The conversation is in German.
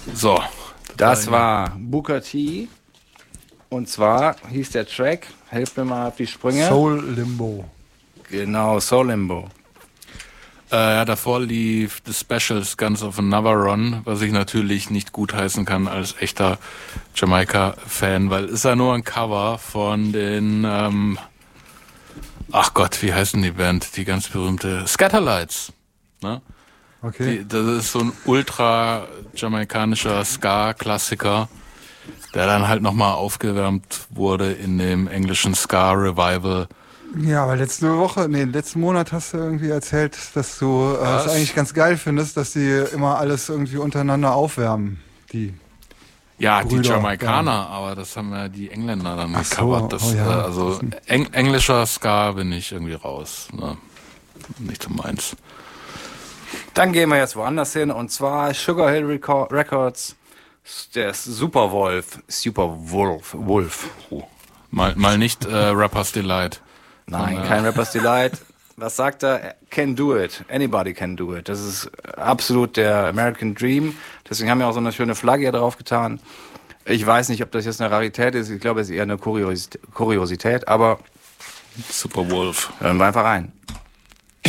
So. Das war Booker T. Und zwar hieß der Track, helft mir mal auf die Sprünge. Soul Limbo. Genau, Soul Limbo. Davor lief The Specials Guns of Another Run, was ich natürlich nicht gutheißen kann als echter Jamaika-Fan, weil ist ja nur ein Cover von den, ach Gott, wie heißen die Band? Die ganz berühmte Scatterlights. Ne? Okay. Das ist so ein ultra jamaikanischer Ska-Klassiker, der dann halt nochmal aufgewärmt wurde in dem englischen Ska-Revival. Ja, aber letzten Monat hast du irgendwie erzählt, dass du es eigentlich ganz geil findest, dass die immer alles irgendwie untereinander aufwärmen. Die Ja, Brüder, die Jamaikaner, aber das haben ja die Engländer dann Ach so, gecovert. Das, oh ja. Also englischer Ska bin ich irgendwie raus. Ne? Nicht so meins. Dann gehen wir jetzt woanders hin und zwar Sugar Hill Records, der Superwolf. Oh. Mal nicht Rappers Delight. Nein, kein Rapper's Delight. Was sagt er? Can do it. Anybody can do it. Das ist absolut der American Dream. Deswegen haben wir auch so eine schöne Flagge hier drauf getan. Ich weiß nicht, ob das jetzt eine Rarität ist. Ich glaube, es ist eher eine Kuriosität. Aber Superwolf. hören wir einfach rein.